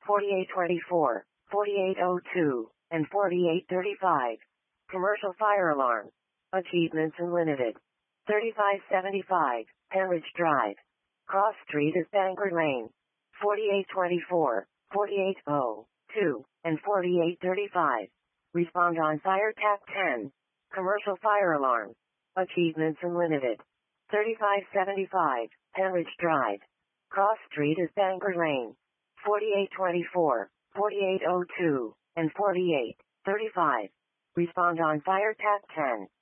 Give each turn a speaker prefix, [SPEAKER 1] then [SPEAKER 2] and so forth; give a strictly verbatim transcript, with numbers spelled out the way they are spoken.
[SPEAKER 1] forty-eight twenty-four, forty-eight oh two, and forty-eight thirty-five. Commercial fire alarm. Achievements Unlimited. thirty-five seventy-five, Penridge Drive. Cross Street is Bangor Lane. forty-eight twenty-four, forty-eight oh two, and forty-eight thirty-five. Respond on fire tap ten. Commercial fire alarm. Achievements Unlimited. thirty-five seventy-five, Penridge Drive. Cross Street is Bangor Lane. forty-eight twenty-four, forty-eight oh two, and forty-eight thirty-five. Respond on fire tap ten.